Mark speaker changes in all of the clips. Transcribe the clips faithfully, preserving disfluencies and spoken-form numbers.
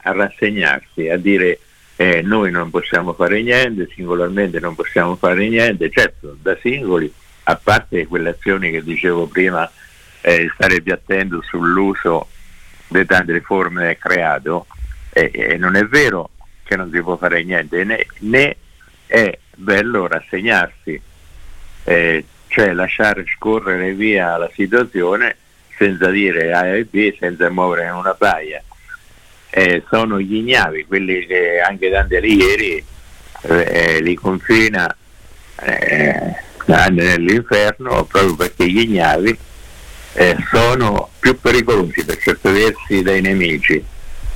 Speaker 1: a rassegnarsi, a dire eh, noi non possiamo fare niente, singolarmente non possiamo fare niente. Certo, da singoli, a parte quelle azioni che dicevo prima, eh, stare più attento sull'uso di tante forme creato, e eh, eh, non è vero che non si può fare niente, né, né è bello rassegnarsi, eh, cioè lasciare scorrere via la situazione senza dire A e B, senza muovere una paia. Eh, sono gli ignavi, quelli che anche Dante Alighieri eh, li confina eh, nell'inferno, proprio perché gli ignavi eh, sono più pericolosi per certi versi dai nemici.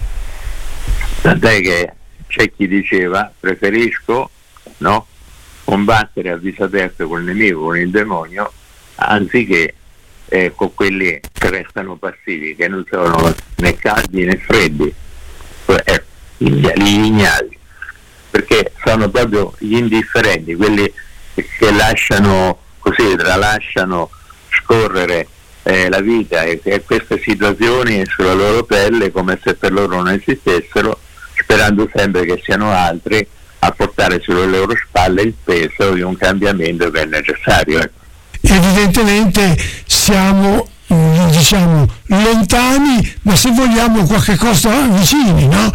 Speaker 1: Tant'è che c'è chi diceva preferisco no, combattere a viso aperto col nemico, con il demonio, anziché eh, con quelli che restano passivi, che non sono né caldi né freddi, eh, gli ignavi, perché sono proprio gli indifferenti, quelli che lasciano così, tralasciano scorrere eh, la vita e, e queste situazioni sulla loro pelle come se per loro non esistessero, sperando sempre che siano altri a portare sulle loro spalle il peso di un cambiamento che è necessario. Ecco.
Speaker 2: Evidentemente siamo diciamo lontani, ma se vogliamo qualche cosa vicini, no?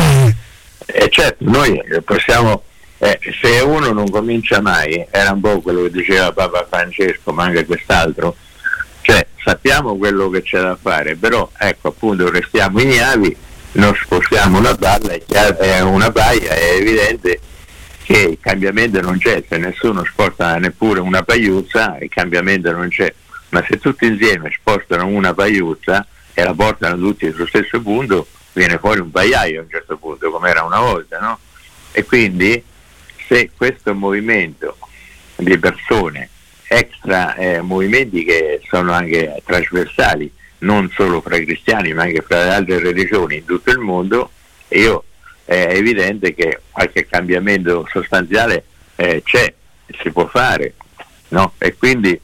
Speaker 1: E certo, noi possiamo, eh, se uno non comincia mai, era un po' quello che diceva Papa Francesco, ma anche quest'altro, cioè sappiamo quello che c'è da fare, però ecco appunto restiamo ignavi, non spostiamo una palla, è una paia, è evidente che il cambiamento non c'è, se nessuno sposta neppure una pagliuzza il cambiamento non c'è, ma se tutti insieme spostano una pagliuzza e la portano tutti sullo stesso punto, viene fuori un pagliaio a un certo punto, come era una volta, no? E quindi se questo movimento di persone, extra eh, movimenti che sono anche trasversali, non solo fra i cristiani ma anche fra le altre religioni in tutto il mondo, io è evidente che qualche cambiamento sostanziale eh, c'è, si può fare, no? E quindi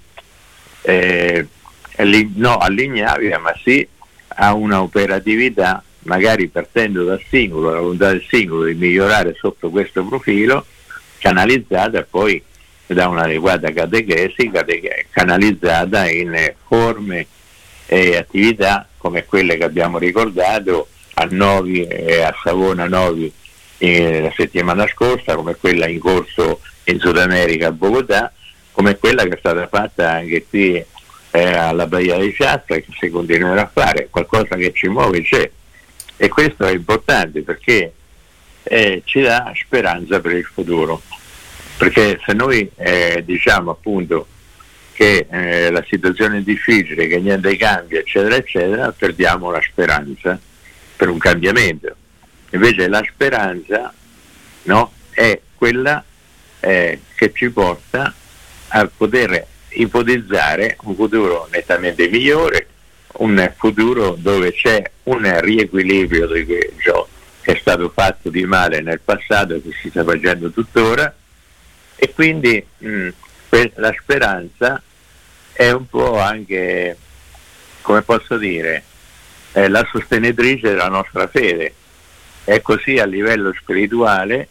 Speaker 1: eh, no all'ignavia, ma sì a una operatività, magari partendo dal singolo, la volontà del singolo di migliorare sotto questo profilo, canalizzata poi da un'adeguata catechesi, cateche- canalizzata in forme e attività come quelle che abbiamo ricordato a Novi e a Savona Novi eh, la settimana scorsa, come quella in corso in Sud America a Bogotà, come quella che è stata fatta anche qui eh, alla Baia di Shasta e che si continuerà a fare. Qualcosa che ci muove c'è, e questo è importante perché eh, ci dà speranza per il futuro, perché se noi eh, diciamo appunto che eh, la situazione è difficile, che niente cambia, eccetera, eccetera, perdiamo la speranza per un cambiamento. Invece la speranza, no, è quella eh, che ci porta a poter ipotizzare un futuro nettamente migliore, un futuro dove c'è un riequilibrio di ciò che è stato fatto di male nel passato e che si sta facendo tuttora, e quindi mh, la speranza è un po' anche, come posso dire, è la sostenitrice della nostra fede. È così a livello spirituale,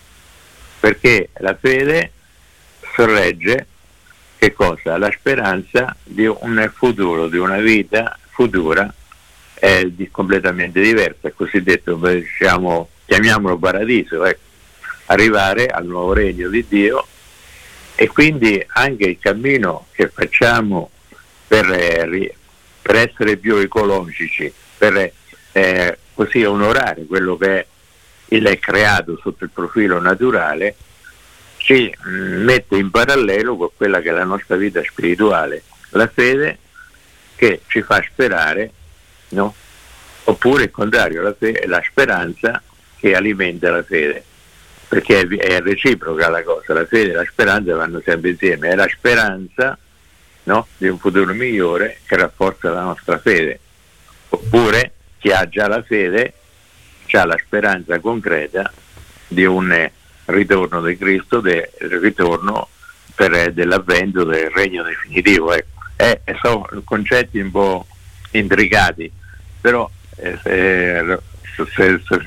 Speaker 1: perché la fede sorregge che cosa? La speranza di un futuro, di una vita futura è di, completamente diversa, il cosiddetto, diciamo, chiamiamolo paradiso, ecco, arrivare al nuovo regno di Dio. E quindi anche il cammino che facciamo per, eh, per essere più ecologici, per eh, così onorare quello che è il creato sotto il profilo naturale, ci mh, mette in parallelo con quella che è la nostra vita spirituale, la fede che ci fa sperare, no? Oppure il contrario, la, fe- la speranza che alimenta la fede, perché è, è reciproca la cosa, la fede e la speranza vanno sempre insieme, è la speranza, no, di un futuro migliore che rafforza la nostra fede. Oppure chi ha già la fede ha la speranza concreta di un ritorno di Cristo, del ritorno per, dell'avvento del regno definitivo. Ecco. Eh, sono concetti un po' intricati, però eh, se, se, se